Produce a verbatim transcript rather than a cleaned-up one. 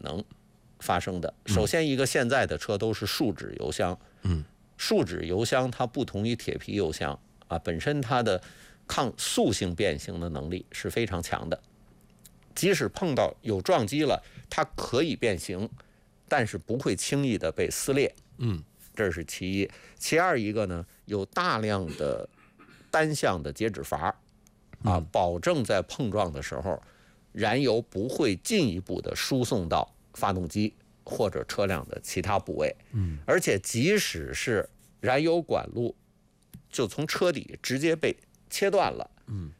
能发生的。首先，一个现在的车都是树脂油箱， 嗯， 树脂油箱它不同于铁皮油箱啊，本身它的抗塑性变形的能力是非常强的，即使碰到有撞击了，它可以变形，但是不会轻易的被撕裂。 嗯， 这是其一。其二一个呢，有大量的单向的截止阀啊，保证在碰撞的时候，燃油不会进一步的输送到发动机或者车辆的其他部位。 嗯， 而且即使是燃油管路就从车底直接被切断了， 嗯，